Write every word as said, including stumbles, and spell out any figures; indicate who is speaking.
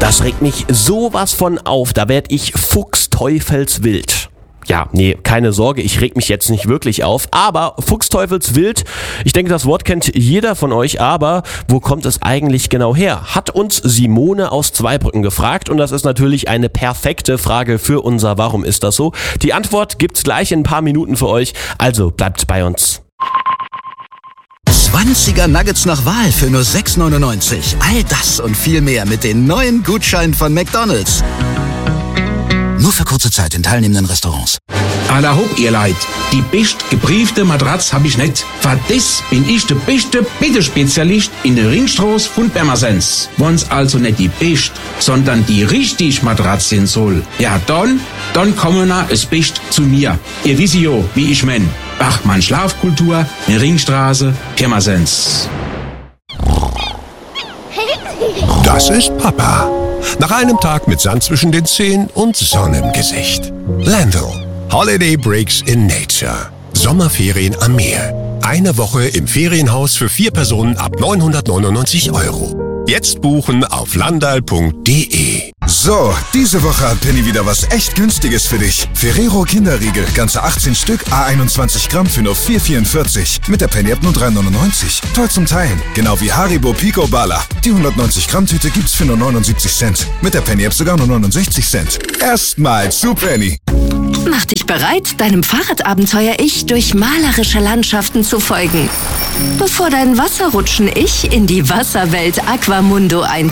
Speaker 1: Das regt mich sowas von auf, da werd ich fuchsteufelswild. Ja, nee, keine Sorge, ich reg mich jetzt nicht wirklich auf, aber fuchsteufelswild, ich denke, das Wort kennt jeder von euch, aber wo kommt es eigentlich genau her? Hat uns Simone aus Zweibrücken gefragt und das ist natürlich eine perfekte Frage für unser Warum ist das so? Die Antwort gibt's gleich in ein paar Minuten für euch, also bleibt bei uns.
Speaker 2: zwanziger Nuggets nach Wahl für nur sechs neunundneunzig. All das und viel mehr mit den neuen Gutscheinen von McDonald's. Nur für kurze Zeit in teilnehmenden Restaurants.
Speaker 3: Alla hopp, ihr Leid. Die best gebriefte Matratz hab ich nicht. Für das bin ich der beste Bittespezialist in der Ringstraße von Pirmasens. Wenn's also nicht die best, sondern die richtig Matratz sein soll. Ja, dann, dann kommen na es best zu mir. Ihr wisst ja, wie ich mein. Bachmann Schlafkultur, in Ringstraße, Pirmasens.
Speaker 4: Das ist Papa. Nach einem Tag mit Sand zwischen den Zehen und Sonne im Gesicht. Landl. Holiday Breaks in Nature. Sommerferien am Meer. Eine Woche im Ferienhaus für vier Personen ab neunhundertneunundneunzig Euro. Jetzt buchen auf landal punkt de.
Speaker 5: So, diese Woche hat Penny wieder was echt Günstiges für dich. Ferrero Kinderriegel, ganze achtzehn Stück, à einundzwanzig Gramm für nur vier vierundvierzig. Mit der Penny App nur drei neunundneunzig. Toll zum Teilen. Genau wie Haribo Pico Bala. Die hundertneunzig Gramm Tüte gibt's für nur neunundsiebzig Cent. Mit der Penny App sogar nur neunundsechzig Cent. Erstmal zu Penny.
Speaker 6: Mach dich bereit, deinem Fahrradabenteuer-Ich durch malerische Landschaften zu folgen. Bevor dein Wasserrutschen-Ich in die Wasserwelt Aquamundo eintaucht.